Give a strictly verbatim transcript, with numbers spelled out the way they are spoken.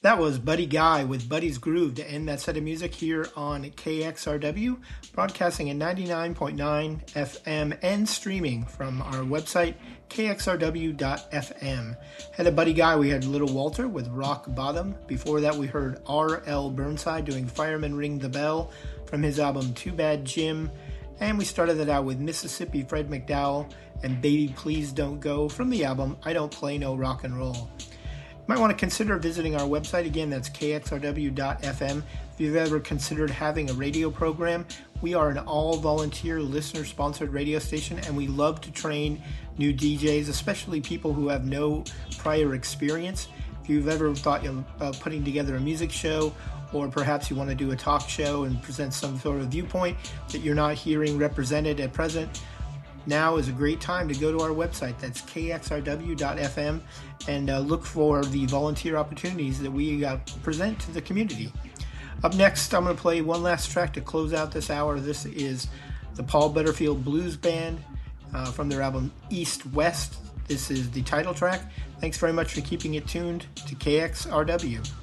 That was Buddy Guy with Buddy's Groove to end that set of music here on K X R W, broadcasting at ninety-nine point nine F M and streaming from our website, K X R W dot F M. Had a Buddy Guy, we had Little Walter with Rock Bottom. Before that, we heard R L Burnside doing Fireman Ring the Bell from his album Too Bad Jim. And we started it out with Mississippi Fred McDowell and Baby Please Don't Go from the album I Don't Play No Rock and Roll. You might want to consider visiting our website. Again, that's K X R W dot F M. If you've ever considered having a radio program, we are an all-volunteer, listener-sponsored radio station, and we love to train new D Js, especially people who have no prior experience. If you've ever thought about putting together a music show, or perhaps you want to do a talk show and present some sort of viewpoint that you're not hearing represented at present, now is a great time to go to our website. That's K X R W dot F M and uh, look for the volunteer opportunities that we uh, present to the community. Up next, I'm going to play one last track to close out this hour. This is the Paul Butterfield Blues Band uh, from their album East West. This is the title track. Thanks very much for keeping it tuned to K X R W.